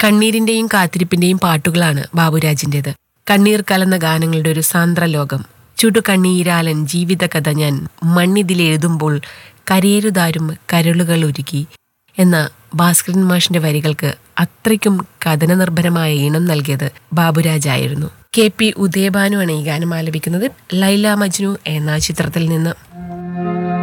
കണ്ണീരിന്റെയും കാത്തിരിപ്പിന്റെയും പാട്ടുകളാണ് ബാബുരാജിന്റേത്. കണ്ണീർ കലർന്ന ഗാനങ്ങളുടെ ഒരു സാന്ദ്രലോകം. ചുടുകണ്ണീരാലൻ ജീവിതകഥ ഞാൻ മണ്ണിതിലെഴുതുമ്പോൾ കരയരുതാരും കരളുകൾ ഉരുകി എന്ന ഭാസ്കരൻ മാഷിന്റെ വരികൾക്ക് അത്രയ്ക്കും കഥനനിർഭരമായ ഈണം നൽകിയത് ബാബുരാജായിരുന്നു. KP ഉദയഭാനുവാണ് ഈ ഗാനം ആലപിക്കുന്നത്. ലൈല മജ്നു എന്ന ചിത്രത്തിൽ നിന്ന്.